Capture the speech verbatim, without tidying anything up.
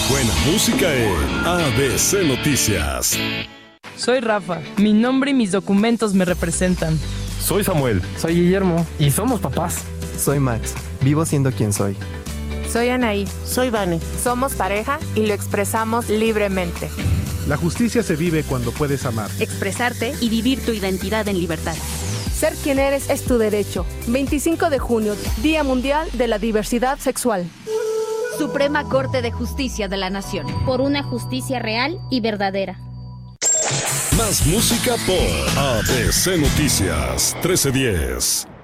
Buena música en A B C Noticias. Soy Rafa, mi nombre y mis documentos me representan. Soy Samuel. Soy Guillermo y somos papás. Soy Max, vivo siendo quien soy. Soy Anaí. Soy Vane. Somos pareja y lo expresamos libremente. La justicia se vive cuando puedes amar, expresarte y vivir tu identidad en libertad. Ser quien eres es tu derecho. veinticinco de junio, Día Mundial de la Diversidad Sexual. Suprema Corte de Justicia de la Nación. Por una justicia real y verdadera. Más música por A B C Noticias trece diez.